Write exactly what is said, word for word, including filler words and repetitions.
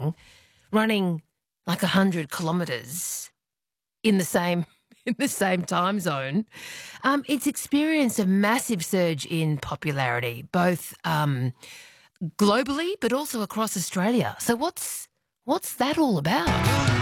song, running like a hundred kilometres in the same in the same time zone. Um, it's experienced a massive surge in popularity, both um, globally but also across Australia. So what's what's that all about?